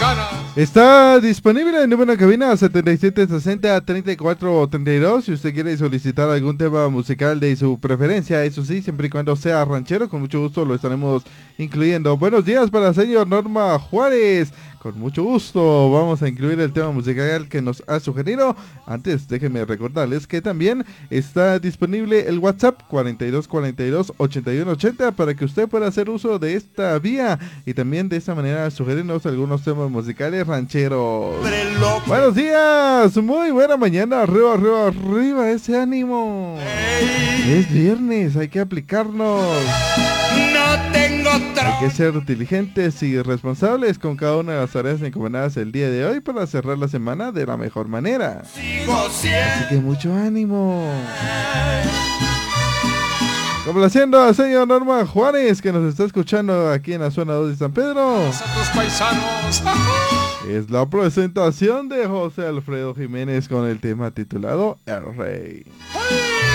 Está disponible el número de cabina 7760-3432. Si usted quiere solicitar algún tema musical de su preferencia, eso sí, siempre y cuando sea ranchero, con mucho gusto lo estaremos incluyendo. Buenos días para el señor Norma Juárez. Con mucho gusto vamos a incluir el tema musical que nos ha sugerido. Antes déjenme recordarles que también está disponible el WhatsApp 4242-8180 para que usted pueda hacer uso de esta vía y también de esta manera sugerirnos algunos temas musicales rancheros. Buenos días, muy buena mañana, arriba, arriba, arriba ese ánimo. Es viernes, hay que aplicarnos. No tengo Hay que ser diligentes y responsables con cada una de las tareas encomendadas el día de hoy para cerrar la semana de la mejor manera. Así que mucho ánimo. Complaciendo al señor Norma Juárez, que nos está escuchando aquí en la zona 2 de San Pedro. Es la presentación de José Alfredo Jiménez con el tema titulado El Rey.